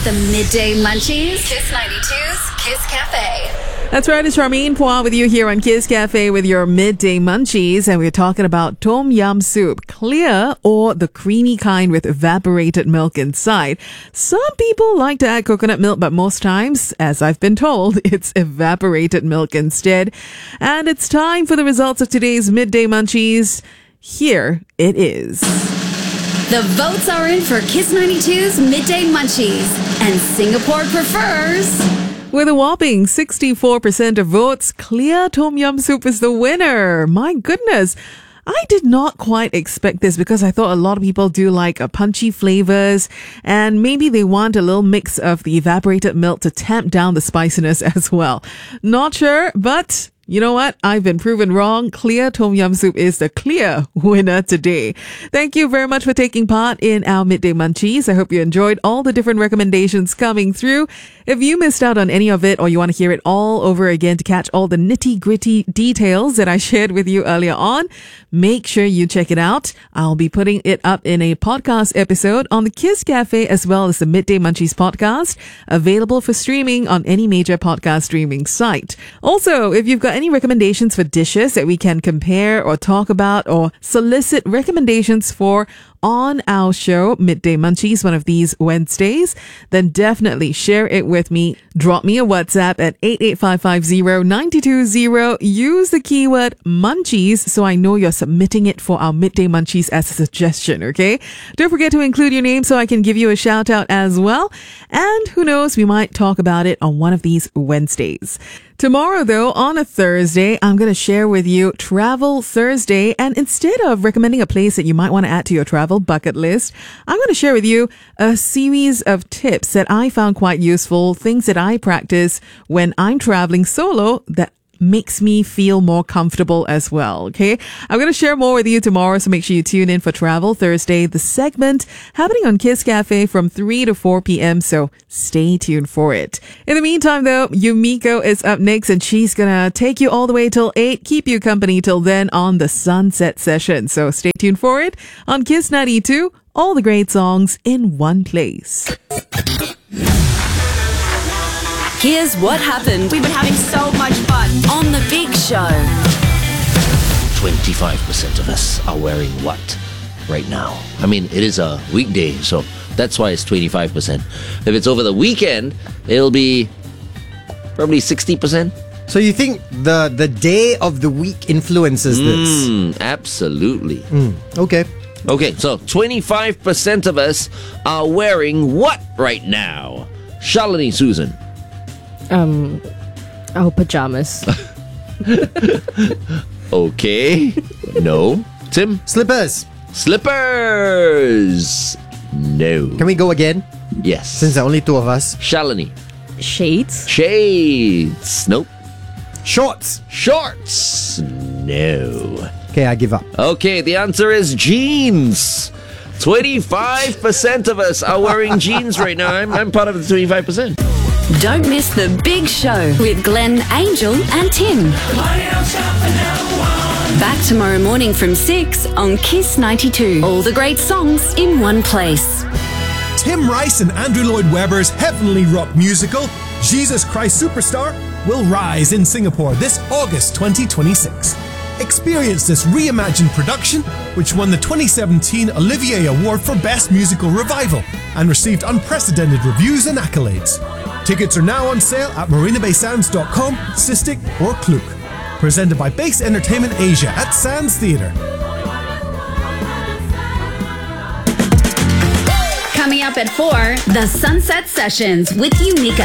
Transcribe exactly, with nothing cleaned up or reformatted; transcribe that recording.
the midday munchies? Kiss ninety-two's Kiss Cafe. That's right, it's Charmaine Phua with you here on Kiss Cafe with your midday munchies, and we're talking about tom yum soup, clear or the creamy kind with evaporated milk inside. Some people like to add coconut milk, but most times, as I've been told, it's evaporated milk instead. And it's time for the results of today's midday munchies. Here it is. The votes are in for Kiss ninety-two's midday munchies, and Singapore prefers... With a whopping sixty-four percent of votes, clear tom yum soup is the winner. My goodness. I did not quite expect this because I thought a lot of people do like a punchy flavors and maybe they want a little mix of the evaporated milk to tamp down the spiciness as well. Not sure, but you know what? I've been proven wrong. Clear tom yum soup is the clear winner today. Thank you very much for taking part in our Midday Munchies. I hope you enjoyed all the different recommendations coming through. If you missed out on any of it or you want to hear it all over again to catch all the nitty-gritty details that I shared with you earlier on, make sure you check it out. I'll be putting it up in a podcast episode on the Kiss Cafe as well as the Midday Munchies podcast, available for streaming on any major podcast streaming site. Also, if you've got any recommendations for dishes that we can compare or talk about or solicit recommendations for on our show, Midday Munchies, one of these Wednesdays, then definitely share it with me. Drop me a WhatsApp at eight eight five five zero nine two zero. Use the keyword munchies so I know you're submitting it for our Midday Munchies as a suggestion, okay? Don't forget to include your name so I can give you a shout out as well. And who knows, we might talk about it on one of these Wednesdays. Tomorrow, though, on a Thursday, I'm going to share with you Travel Thursday. And instead of recommending a place that you might want to add to your travel bucket list, I'm going to share with you a series of tips that I found quite useful, things that I practice when I'm traveling solo that makes me feel more comfortable as well, okay? I'm going to share more with you tomorrow, so make sure you tune in for Travel Thursday, the segment happening on Kiss Cafe from three to four p.m., so stay tuned for it. In the meantime, though, Yumiko is up next, and she's going to take you all the way till eight, keep you company till then on the Sunset Session, so stay tuned for it on Kiss ninety-two, all the great songs in one place. Here's what happened. We've been having so much fun on The Big Show. twenty-five percent of us are wearing what right now? I mean, it is a weekday, so that's why it's twenty-five percent. If it's over the weekend, it'll be probably sixty percent. So you think the, the day of the week influences this? Mm, absolutely. Mm, okay. Okay, so twenty-five percent of us are wearing what right now? Shalini, Susan. Um, our pajamas. Okay. No. Tim? Slippers. Slippers. No. Can we go again? Yes. Since there are only two of us. Shalini. Shades. Shades. Nope. Shorts. Shorts. No. Okay, I give up. Okay, the answer is jeans. twenty-five percent of us are wearing jeans right now. I'm, I'm part of the twenty-five percent. Don't miss The Big Show with Glenn, Angel and Tim. Back tomorrow morning from six on Kiss ninety-two. All the great songs in one place. Tim Rice and Andrew Lloyd Webber's heavenly rock musical, Jesus Christ Superstar, will rise in Singapore this August twenty twenty-six. Experience this reimagined production, which won the twenty seventeen Olivier Award for Best Musical Revival and received unprecedented reviews and accolades. Tickets are now on sale at marina bay sands dot com, Sistik or Klook. Presented by Base Entertainment Asia at Sands Theatre. Coming up at four, the Sunset Sessions with Yumiko.